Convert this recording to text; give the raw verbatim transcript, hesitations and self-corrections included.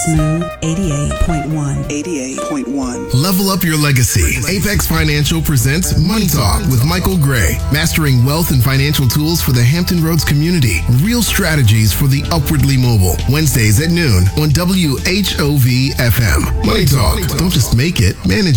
Smooth eighty-eight point one. eighty-eight point one. Level up your legacy. Apex Financial presents Money Talk with Michael Gray. Mastering wealth and financial tools for the Hampton Roads community. Real strategies for the upwardly mobile. Wednesdays at noon on W H O V F M. Money Talk. Don't just make it, manage